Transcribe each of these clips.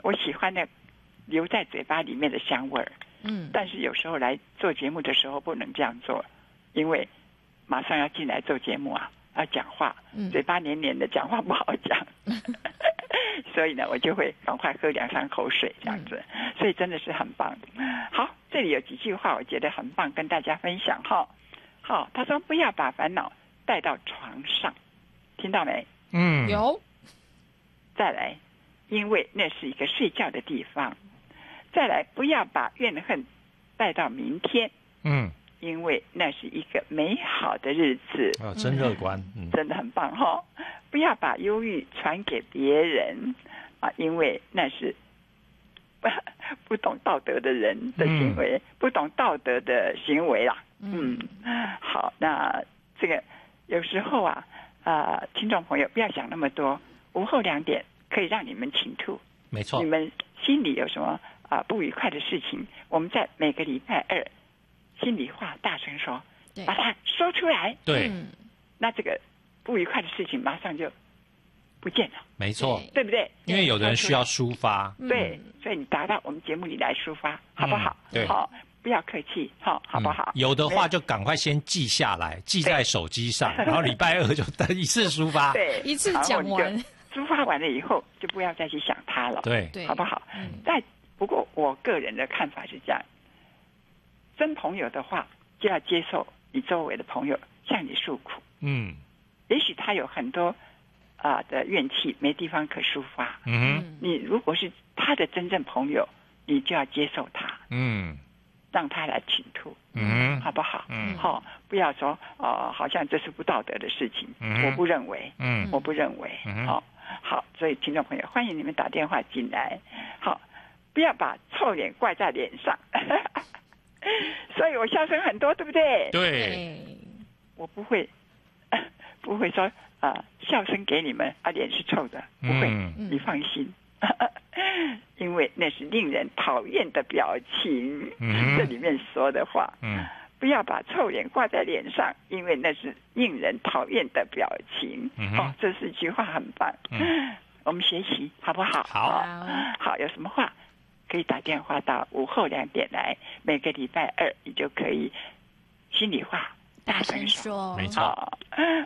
我喜欢那留在嘴巴里面的香味儿。但是有时候来做节目的时候不能这样做，因为马上要进来做节目啊，要讲话，嘴巴黏黏的，讲话不好讲。所以呢，我就会赶快喝2-3口水这样子。所以真的是很棒。好，这里有几句话我觉得很棒，跟大家分享哈。好，他说不要把烦恼带到床上，听到没？ 有。 再来，因为那是一个睡觉的地方。再来，不要把怨恨带到明天，因为那是一个美好的日子。 真乐观， 真的很棒哈！不要把忧郁传给别人啊，因为那是不懂道德的人的行为，不懂道德的行为啦。好，那这个有时候啊，听众朋友不要想那么多，午后2点可以让你们倾吐， 没错， 你们心里有什么不愉快的事情，我们在每个礼拜2心里话大声说，把它说出来。 对， 那这个不愉快的事情马上就不见了。 没错， 对不对？ 因为有的人需要抒发。 对，所以你打到我们节目里来抒发，好不好？ 对， 好，不要客气，好不好？ 有的话就赶快先记下来，记在手机上，然后礼拜2就一次抒发。 对， 一次讲完。 抒发完了以后，就不要再去想它了。 对， 好不好？不过我个人的看法是这样，真朋友的话就要接受你周围的朋友向你诉苦。也许他有很多的怨气没地方可抒发。你如果是他的真正朋友，你就要接受他。让他来倾吐。好不好？不要说好像这是不道德的事情。我不认为。我不认为。好，所以听众朋友，欢迎你们打电话进来。好，不要把臭脸挂在脸上。所以我笑声很多，对不对？ 对。 我不会说笑声给你们脸是臭的，不会。你放心。因为那是令人讨厌的表情。这里面说的话。不要把臭脸挂在脸上，因为那是令人讨厌的表情。这4句话很棒。我们学习好不好？好，有什么话可以打电话到午后2点来，每个礼拜2你就可以心里话大声说。 没错。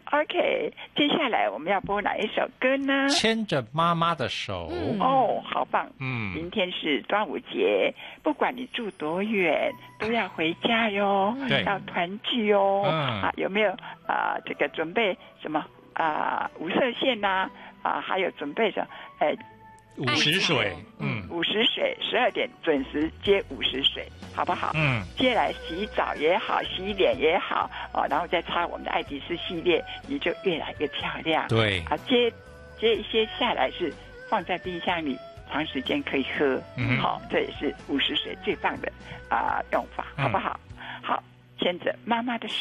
OK， 接下来我们要播哪一首歌呢？ 牵着妈妈的手。 好棒。今天是端午节，不管你住多远，都要回家哟。要团聚哟。有没有这个准备什么5色线呐？还有准备着 50水。 50水，12点准时接50水，好不好？接下来洗澡也好，洗脸也好，然后再擦我们的爱迪丝系列，你就越来越漂亮。 对。 接一些下来是放在冰箱里，长时间可以喝。好，这也是50水最棒的用法，好不好？好，牵着妈妈的手。